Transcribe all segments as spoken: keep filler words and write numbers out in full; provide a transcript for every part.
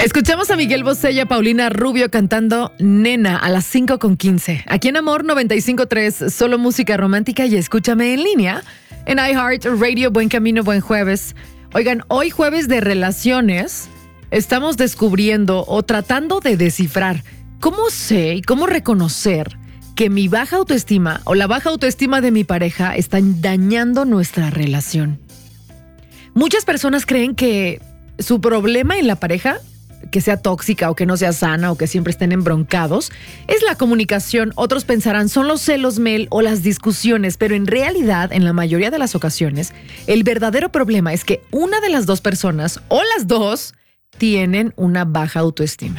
Escuchamos a Miguel Bosé y a Paulina Rubio cantando Nena a las cinco con quince. Aquí en Amor noventa y cinco punto tres, solo música romántica, y escúchame en línea en iHeartRadio. Buen camino, buen jueves. Oigan, hoy jueves de relaciones estamos descubriendo o tratando de descifrar cómo sé y cómo reconocer que mi baja autoestima o la baja autoestima de mi pareja están dañando nuestra relación. Muchas personas creen que su problema en la pareja, que sea tóxica o que no sea sana o que siempre estén embroncados, es la comunicación. Otros pensarán son los celos, Mel, o las discusiones, pero en realidad, en la mayoría de las ocasiones, el verdadero problema es que una de las dos personas o las dos tienen una baja autoestima.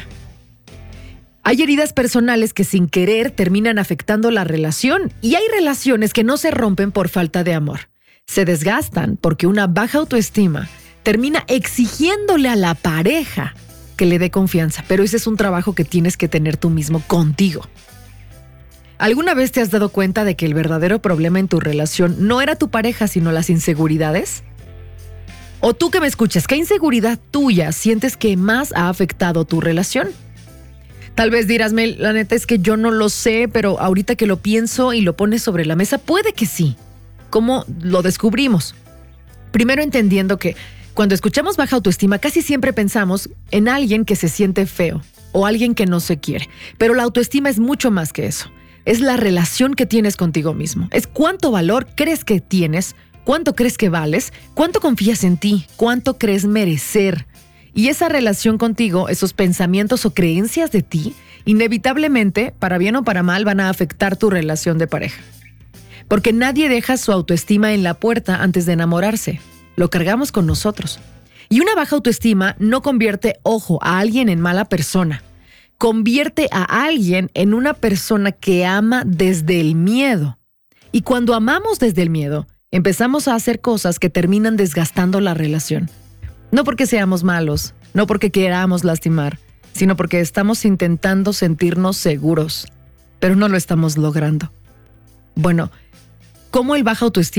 Hay heridas personales que sin querer terminan afectando la relación, y hay relaciones que no se rompen por falta de amor. Se desgastan porque una baja autoestima termina exigiéndole a la pareja que le dé confianza, pero ese es un trabajo que tienes que tener tú mismo contigo. ¿Alguna vez te has dado cuenta de que el verdadero problema en tu relación no era tu pareja, sino las inseguridades? O tú que me escuchas, ¿qué inseguridad tuya sientes que más ha afectado tu relación? Tal vez dirás, Mel, la neta es que yo no lo sé, pero ahorita que lo pienso y lo pones sobre la mesa, puede que sí. ¿Cómo lo descubrimos? Primero, entendiendo que cuando escuchamos baja autoestima, casi siempre pensamos en alguien que se siente feo o alguien que no se quiere. Pero la autoestima es mucho más que eso. Es la relación que tienes contigo mismo. Es cuánto valor crees que tienes, cuánto crees que vales, cuánto confías en ti, cuánto crees merecer. Y esa relación contigo, esos pensamientos o creencias de ti, inevitablemente, para bien o para mal, van a afectar tu relación de pareja. Porque nadie deja su autoestima en la puerta antes de enamorarse. Lo cargamos con nosotros. Y una baja autoestima no convierte, ojo, a alguien en mala persona. Convierte a alguien en una persona que ama desde el miedo. Y cuando amamos desde el miedo, empezamos a hacer cosas que terminan desgastando la relación. No porque seamos malos, no porque queramos lastimar, sino porque estamos intentando sentirnos seguros, pero no lo estamos logrando. Bueno, ¿cómo el baja autoestima